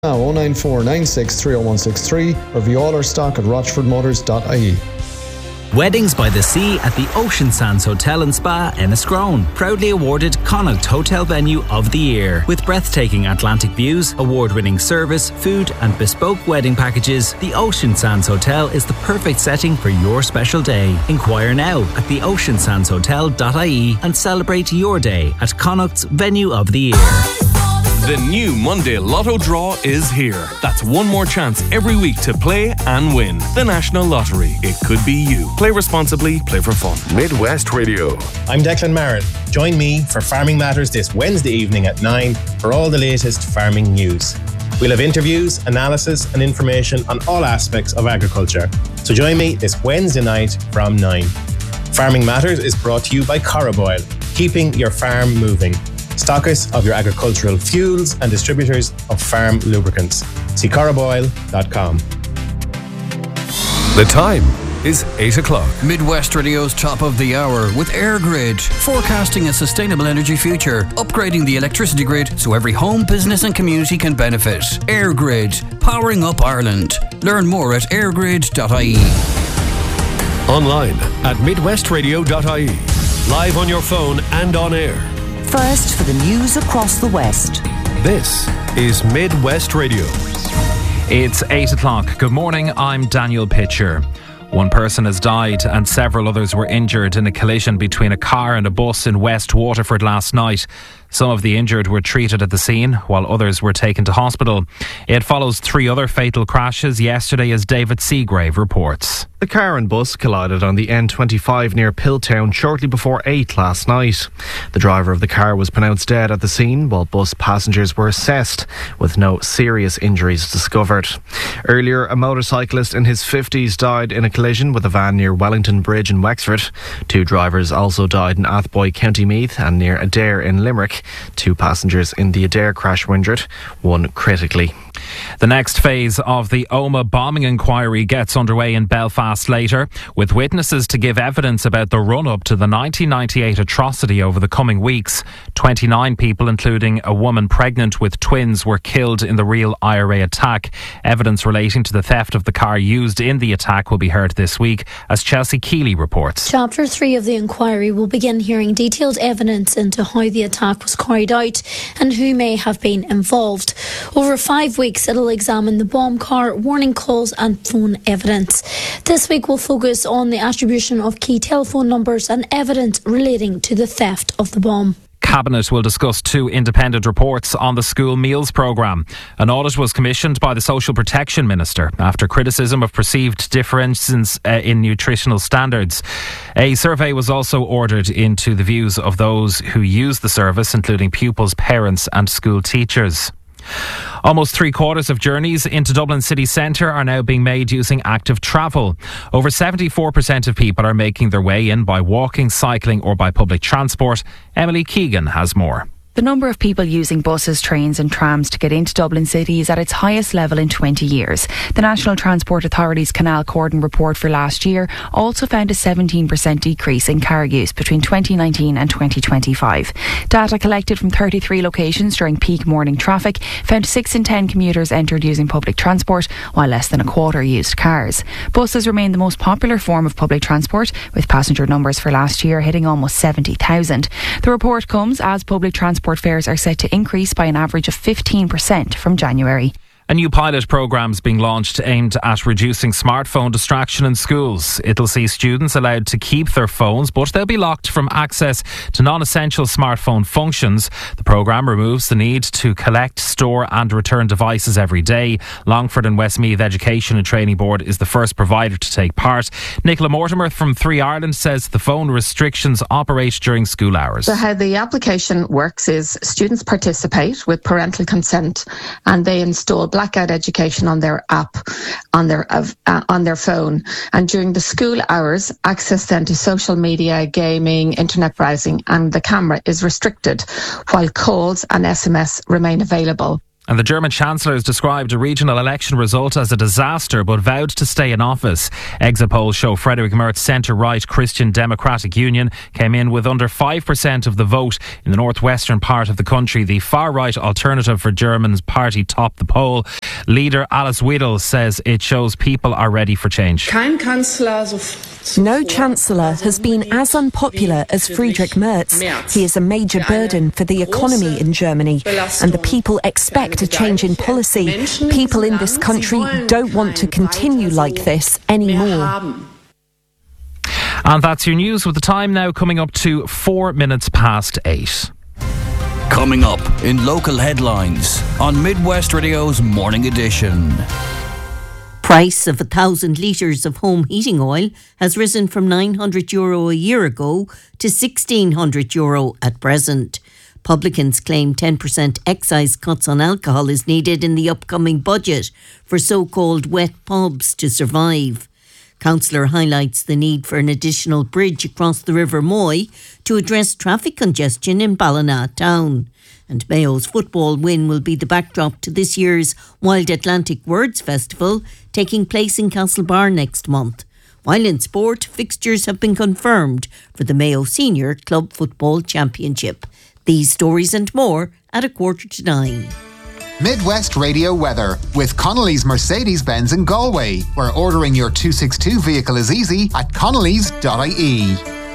Now 09496 30163 or view all our stock at rochfordmotors.ie. Weddings by the Sea at the Ocean Sands Hotel and Spa, Enniscrone. Proudly awarded Connacht Hotel Venue of the Year. With breathtaking Atlantic views, award-winning service, food and bespoke wedding packages, the Ocean Sands Hotel is the perfect setting for your special day. Inquire now at theoceansandshotel.ie and celebrate your day at Connacht's Venue of the Year. The new Monday Lotto draw is here. That's one more chance every week to play and win. The National Lottery. It could be you. Play responsibly, play for fun. Midwest Radio. I'm Declan Marin. Join me for Farming Matters this Wednesday evening at 9 for all the latest farming news. We'll have interviews, analysis and information on all aspects of agriculture. So join me this Wednesday night from 9. Farming Matters is brought to you by Corriboil, keeping your farm moving. Stockists of your agricultural fuels and distributors of farm lubricants. See corriboil.com. The time is 8 o'clock. Midwest Radio's top of the hour with AirGrid, forecasting a sustainable energy future, upgrading the electricity grid so every home, business and community can benefit. AirGrid, powering up Ireland. Learn more at airgrid.ie. Online at midwestradio.ie. Live on your phone and on air. First for the news across the West. This is Midwest Radio. It's 8 o'clock. Good morning, I'm Daniel Pitcher. One person has died and several others were injured in a collision between a car and a bus in West Waterford last night. Some of the injured were treated at the scene, while others were taken to hospital. It follows 3 other fatal crashes yesterday, as David Seagrave reports. The car and bus collided on the N25 near Pilltown shortly before 8 last night. The driver of the car was pronounced dead at the scene, while bus passengers were assessed, with no serious injuries discovered. Earlier, a motorcyclist in his 50s died in a collision with a van near Wellington Bridge in Wexford. 2 drivers also died in Athboy, County Meath, and near Adair in Limerick. 2 passengers in the Adair crash were injured, 1 critically. The next phase of the Omagh bombing inquiry gets underway in Belfast later, with witnesses to give evidence about the run-up to the 1998 atrocity over the coming weeks. 29 people, including a woman pregnant with twins, were killed in the real IRA attack. Evidence relating to the theft of the car used in the attack will be heard this week, as Chelsea Keeley reports. Chapter 3 of the inquiry will begin hearing detailed evidence into how the attack was carried out and who may have been involved. Over 5 weeks, it'll examine the bomb car, warning calls and phone evidence. This week will focus on the attribution of key telephone numbers and evidence relating to the theft of the bomb. Cabinet will discuss 2 independent reports on the school meals programme. An audit was commissioned by the Social Protection Minister after criticism of perceived differences in nutritional standards. A survey was also ordered into the views of those who use the service, including pupils, parents and school teachers. Almost 3/4 of journeys into Dublin city centre are now being made using active travel. Over 74% of people are making their way in by walking, cycling or by public transport. Emily Keegan has more. The number of people using buses, trains and trams to get into Dublin City is at its highest level in 20 years. The National Transport Authority's Canal Cordon report for last year also found a 17% decrease in car use between 2019 and 2025. Data collected from 33 locations during peak morning traffic found 6 in 10 commuters entered using public transport, while less than a quarter used cars. Buses remain the most popular form of public transport, with passenger numbers for last year hitting almost 70,000. The report comes as public transport fares are set to increase by an average of 15% from January. A new pilot programme is being launched aimed at reducing smartphone distraction in schools. It'll see students allowed to keep their phones, but they'll be locked from access to non-essential smartphone functions. The programme removes the need to collect, store and return devices every day. Longford and Westmeath Education and Training Board is the first provider to take part. Nicola Mortimer from 3 Ireland says the phone restrictions operate during school hours. So how the application works is students participate with parental consent and they install Blackout Education on their app on their phone, and during the school hours access then to social media, gaming, internet browsing and the camera is restricted while calls and SMS remain available. And the German Chancellor has described a regional election result as a disaster but vowed to stay in office. Exit polls show Friedrich Merz's centre-right Christian Democratic Union came in with under 5% of the vote in the northwestern part of the country. The far-right Alternative for Germans party topped the poll. Leader Alice Weidel says it shows people are ready for change. No Chancellor has been as unpopular as Friedrich Merz. He is a major burden for the economy in Germany, and the people expect a change in policy. People in this country don't want to continue like this anymore. And that's your news, with the time now coming up to 4 minutes past 8. Coming up in local headlines on Midwest Radio's Morning Edition. Price of 1,000 litres of home heating oil has risen from €900 a year ago to €1,600 at present. Publicans claim 10% excise cuts on alcohol is needed in the upcoming budget for so-called wet pubs to survive. Councillor highlights the need for an additional bridge across the River Moy to address traffic congestion in Ballina town. And Mayo's football win will be the backdrop to this year's Wild Atlantic Words Festival taking place in Castlebar next month. While in sport, fixtures have been confirmed for the Mayo Senior Club Football Championship. These stories and more at 8:45. Midwest Radio weather with Connolly's Mercedes-Benz in Galway, where ordering your 262 vehicle is easy at connolly's.ie.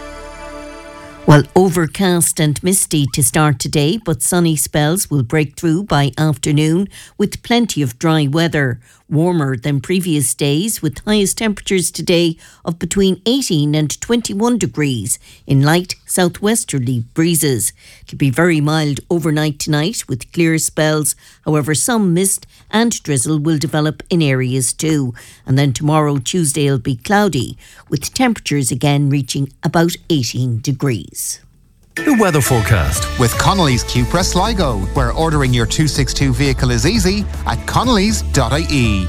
Well, overcast and misty to start today, but sunny spells will break through by afternoon with plenty of dry weather. Warmer than previous days, with highest temperatures today of between 18 and 21 degrees in light southwesterly breezes. It'll be very mild overnight tonight with clear spells. However, some mist and drizzle will develop in areas too. And then tomorrow, Tuesday, will be cloudy with temperatures again reaching about 18 degrees. The weather forecast with Connolly's Cupra Sligo, where ordering your 262 vehicle is easy at connolly's.ie.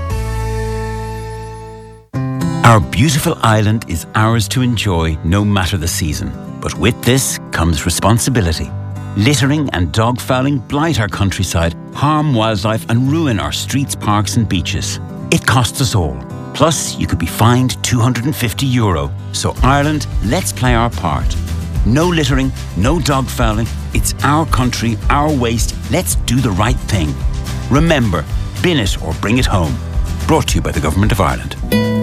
Our beautiful island is ours to enjoy no matter the season. But with this comes responsibility. Littering and dog fouling blight our countryside, harm wildlife and ruin our streets, parks and beaches. It costs us all. Plus, you could be fined €250. So Ireland, let's play our part. No littering, no dog fouling. It's our country, our waste. Let's do the right thing. Remember, bin it or bring it home. Brought to you by the Government of Ireland.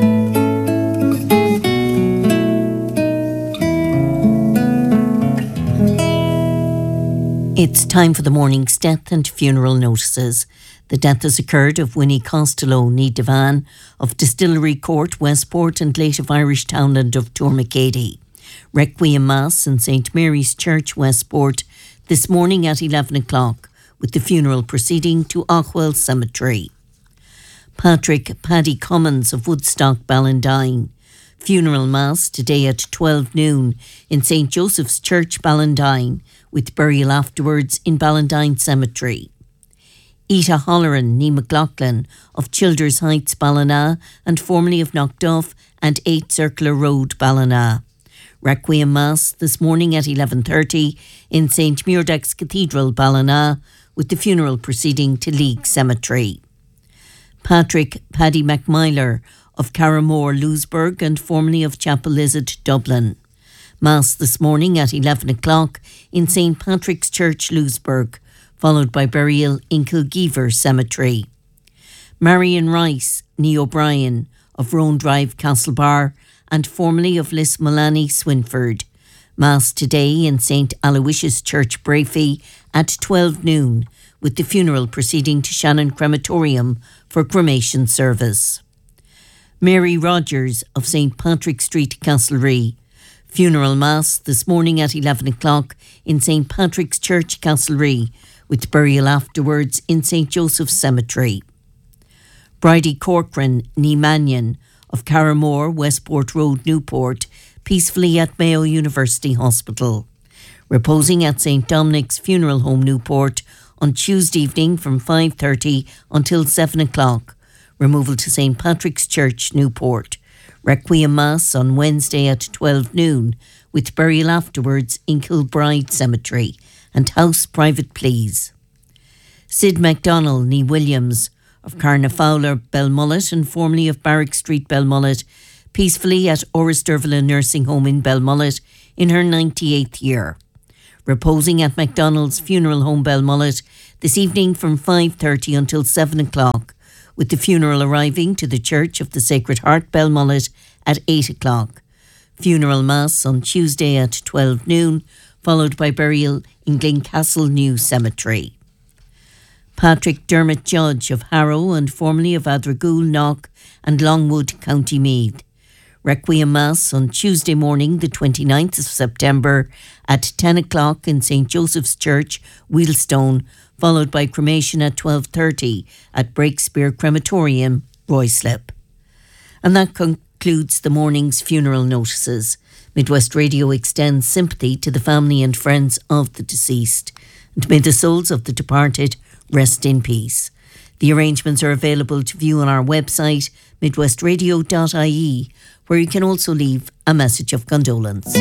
It's time for the morning's death and funeral notices. The death has occurred of Winnie Costello, ní Devan, of Distillery Court, Westport, and late of Irish townland of Tourmacady. Requiem Mass in St Mary's Church, Westport, this morning at 11 o'clock, with the funeral proceeding to Ochwell Cemetery. Patrick Paddy Cummins of Woodstock, Ballandine. Funeral Mass today at 12 noon in St Joseph's Church, Ballandine, with burial afterwards in Ballandine Cemetery. Ita Holleran, ní McLaughlin of Childers Heights, Ballina, and formerly of Knockduff and 8 Circular Road, Ballina. Requiem Mass this morning at 11:30 in St Muirdagh's Cathedral, Ballina, with the funeral proceeding to League Cemetery. Patrick Paddy McMyler of Carramore, Louisburg, and formerly of Chapel Lizard, Dublin. Mass this morning at 11 o'clock in St Patrick's Church, Louisburg, followed by burial in Kilgeever Cemetery. Marion Rice, ní O'Brien of Roan Drive, Castlebar, and formerly of Lismolany, Swinford. Mass today in St Aloysius Church, Brafey at 12 noon, with the funeral proceeding to Shannon Crematorium for cremation service. Mary Rogers of St Patrick Street, Castlerea. Funeral Mass this morning at 11 o'clock in St Patrick's Church, Castlerea, with burial afterwards in St Joseph's Cemetery. Bridie Corcoran, ní Mannion of Carramore, Westport Road, Newport, peacefully at Mayo University Hospital. Reposing at St Dominic's Funeral Home, Newport, on Tuesday evening from 5:30 until 7 o'clock. Removal to St Patrick's Church, Newport. Requiem Mass on Wednesday at 12 noon, with burial afterwards in Kilbride Cemetery, and house private pleas. Sid MacDonald ní Williams of Carnafowler, Belmullet, and formerly of Barrack Street, Belmullet, peacefully at Orristurvilla Nursing Home in Belmullet in her 98th year. Reposing at MacDonald's Funeral Home, Belmullet, this evening from 5:30 until 7 o'clock, with the funeral arriving to the Church of the Sacred Heart, Belmullet, at 8 o'clock. Funeral Mass on Tuesday at 12 noon, followed by burial in Glencastle New Cemetery. Patrick Dermot Judge of Harrow and formerly of Adragool, Knock and Longwood, County Meath. Requiem Mass on Tuesday morning, the 29th of September at 10 o'clock in St. Joseph's Church, Wheelstone, followed by cremation at 12:30 at Breakspear Crematorium, Ruislip. And that concludes the morning's funeral notices. Midwest Radio extends sympathy to the family and friends of the deceased, and may the souls of the departed rest in peace. The arrangements are available to view on our website, midwestradio.ie, where you can also leave a message of condolence.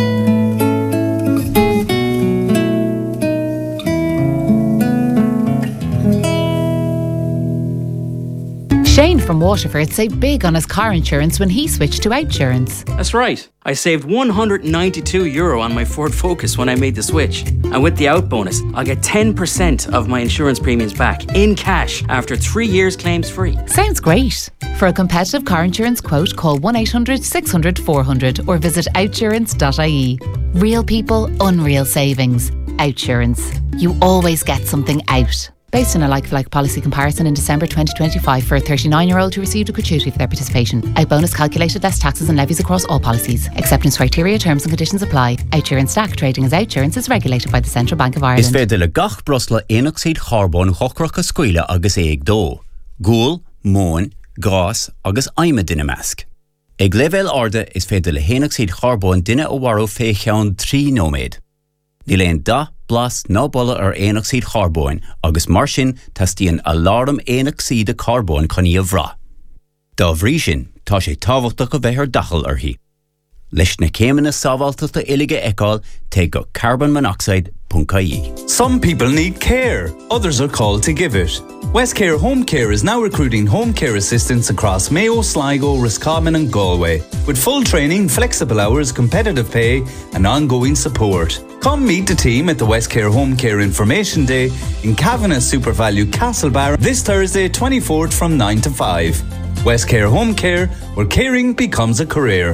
Shane from Waterford saved big on his car insurance when he switched to Outsurance. That's right. I saved €192 on my Ford Focus when I made the switch. And with the Out bonus, I'll get 10% of my insurance premiums back in cash after 3 years claims free. Sounds great. For a competitive car insurance quote, call 1-800-600-400 or visit outsurance.ie. Real people, unreal savings. Outsurance. You always get something out. Based on a like-for-like policy comparison in December 2025 for a 39-year-old who received a gratuity for their participation. Out bonus calculated less taxes and levies across all policies. Acceptance criteria, terms and conditions apply. Outsurance Stack trading as Outsurance is regulated by the Central Bank of Ireland. Is féidir le gach brosla éonaigh charbón chocrach a scuile agus éag dó. Gúil, móin, gás agus aime duine measc. Ag level arda is féidir le héonaigh charbón duine ó waró fé cheann 3 nóméid. Ní léon da blas ná bolla éonaigh charbón agus mar sin tastíonn alarm éonaigh carbón chuní a bhrá. Dá bhrí sin tá sé tábhachtach go bheith ar dachal orthaí. Leis na céimeanna sábháilteachta uilige eicáil té go carbonmonoxide.ie. Some people need care, others are called to give it. West Care Home Care is now recruiting home care assistants across Mayo, Sligo, Roscommon and Galway, with full training, flexible hours, competitive pay and ongoing support. Come meet the team at the West Care Home Care Information Day in Kavanagh SuperValue Castlebar this Thursday 24th from 9 to 5. West Care Home Care, where caring becomes a career.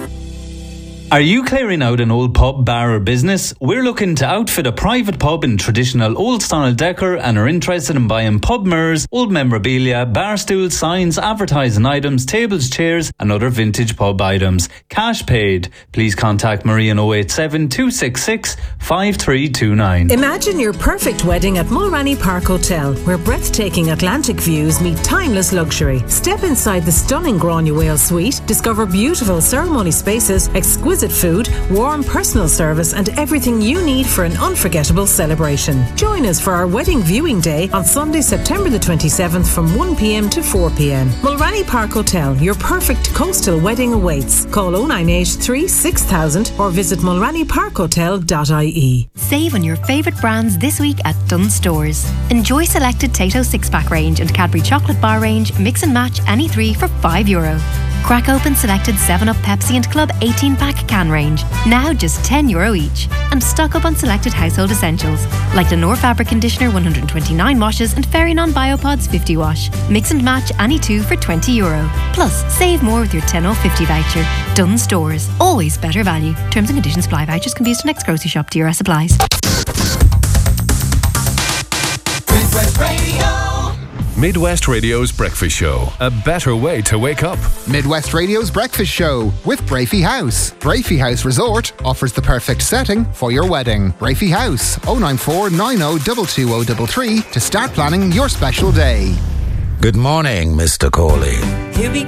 Are you clearing out an old pub, bar or business? We're looking to outfit a private pub in traditional old-style decor and are interested in buying pub mirrors, old memorabilia, bar stools, signs, advertising items, tables, chairs and other vintage pub items. Cash paid. Please contact Marie on 087 266 5329. Imagine your perfect wedding at Mulranny Park Hotel, where breathtaking Atlantic views meet timeless luxury. Step inside the stunning Granuaile suite, discover beautiful ceremony spaces, exquisite food, warm personal service and everything you need for an unforgettable celebration. Join us for our wedding viewing day on Sunday, September the 27th from 1 p.m. to 4 p.m. Mulranny Park Hotel, your perfect coastal wedding awaits. Call 0983 6000 or visit mulrannyparkhotel.ie. Save on your favourite brands this week at Dunnes Stores. Enjoy selected Tayto 6-pack range and Cadbury chocolate bar range, mix and match any 3 for €5. Crack open selected 7-Up, Pepsi and Club 18-pack can range, now just €10 each. And stock up on selected household essentials, like Lenore Fabric Conditioner 129 washes and Fairy-Non Biopods 50 wash. Mix and match any 2 for €20. Plus, save more with your 10 off 50 voucher. Dunnes Stores, always better value. Terms and conditions apply. Vouchers can be used to next grocery shop. DRS supplies. Midwest Radio. Midwest Radio's Breakfast Show. A better way to wake up. Midwest Radio's Breakfast Show with Brafey House. Brafey House Resort offers the perfect setting for your wedding. Brafey House, 094 90 22033 to start planning your special day. Good morning, Mr. Corley. Here we